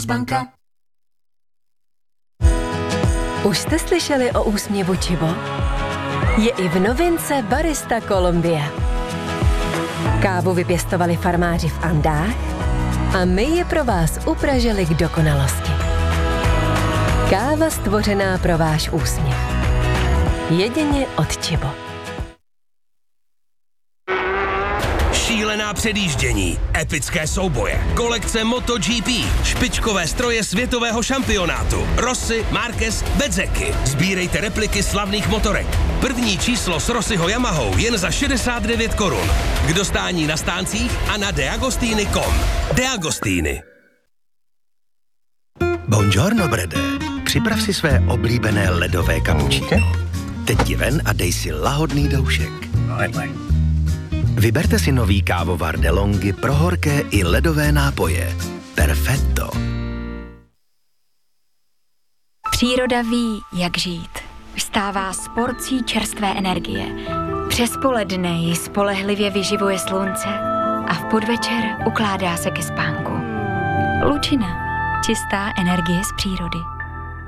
banka. Už jste slyšeli o úsměvu Chibo? Je i v novince Barista Colombia. Kávu vypěstovali farmáři v Andách a my je pro vás upražili k dokonalosti. Káva stvořená pro váš úsměv. Jedině od Chibo. Šílená předjíždění, epické souboje, kolekce MotoGP, špičkové stroje světového šampionátu, Rossi, Marquez, Bezzecchi. Sbírejte repliky slavných motorek. První číslo s Rossiho Yamahou jen za 69 korun. K dostání na stáncích a na deagostini.com. Deagostini. Buongiorno, Brede. Připrav si své oblíbené ledové cappuccino. Teď ti ven a dej si lahodný doušek. Vyberte si nový kávovar DeLonghi pro horké i ledové nápoje. Perfetto. Příroda ví, jak žít. Vstává s porcí čerstvé energie. Přes poledne ji spolehlivě vyživuje slunce a v podvečer ukládá se ke spánku. Lučina. Čistá energie z přírody.